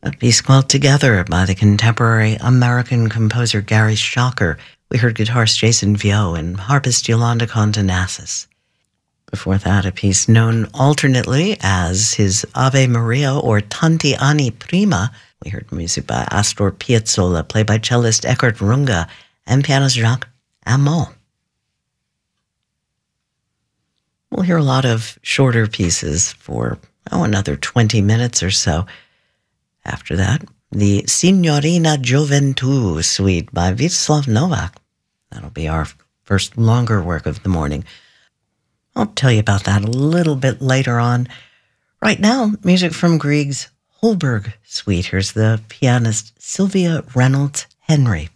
A piece called Together by the contemporary American composer Gary Schocker. We heard guitarist Jason Vio and harpist Yolanda Contonassis. Before that, a piece known alternately as his Ave Maria or Tanti Ani Prima. We heard music by Astor Piazzolla, played by cellist Eckhard Runge and pianist Jacques Amand. We'll hear a lot of shorter pieces for, another 20 minutes or so. After that, the Signorina Gioventù Suite by Vítězslav Novák. That'll be our first longer work of the morning. I'll tell you about that a little bit later on. Right now, music from Grieg's Holberg Suite. Here's the pianist Sylvia Reynolds Henry.